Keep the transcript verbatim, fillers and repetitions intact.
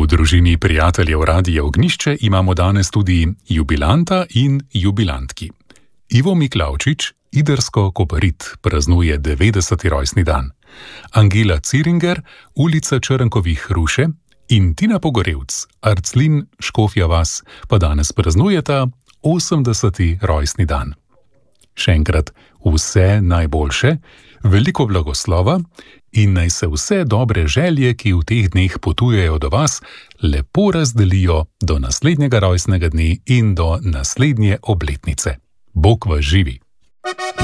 V družini prijateljev Radia Ognjišče imamo danes tudi jubilanta in jubilantki. Ivo Miklavčič, Idrsko Koparit, praznuje devetdeseti rojstni dan. Angela Ciringer, ulica Črnkovih Ruše, in Tina Pogorevc, Arclin Škofja vas, pa danes praznujeta osemdeseti rojstni dan. Še enkrat vse najboljše, veliko blagoslova in naj se vse dobre želje, ki v teh dneh potujejo do vas, lepo razdelijo do naslednjega rojstnega dne in do naslednje obletnice. Bog vas živi!